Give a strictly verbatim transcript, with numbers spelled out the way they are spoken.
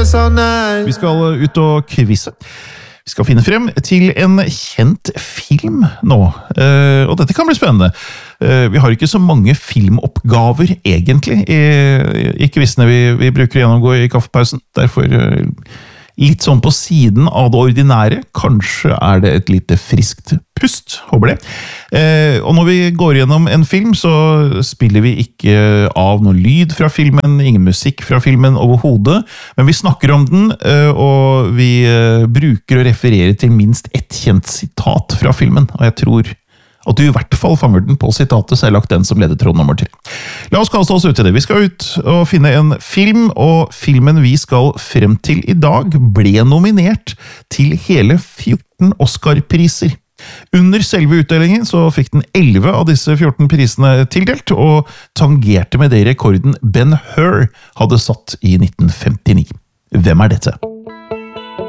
so nice. Vi skal ut og kvisse. Vi skal finne frem til en kjent film nå, uh, og dette kan bli spennende. Uh, vi har ikke så mange filmoppgaver, egentlig, i, i quizene vi, vi bruker å gjennomgå i kaffepausen. Derfor uh, litt sånn på siden av det ordinære. Kanskje er det et lite friskt pust, håper det. Uh, og når vi går gjennom en film, så spiller vi ikke av noe lyd fra filmen, ingen musikk fra filmen overhodet, men vi snakker om den, uh, og vi uh, bruker å referere til minst ett kjent sitat fra filmen, og jeg tror at du i hvert fall fanger den på sitatet, så jeg har lagt den som ledetråd nummer tre. La oss kaste oss ut i det. Vi skal ut og finne en film, og filmen vi skal frem til i dag ble nominert til hele fjorten Oscar-priser. Under selve utdelingen så fikk den elleve av disse fjorten prisene tildelt, og tangerte med det rekorden Ben Hur hadde satt i nitten femtini. Hvem er dette?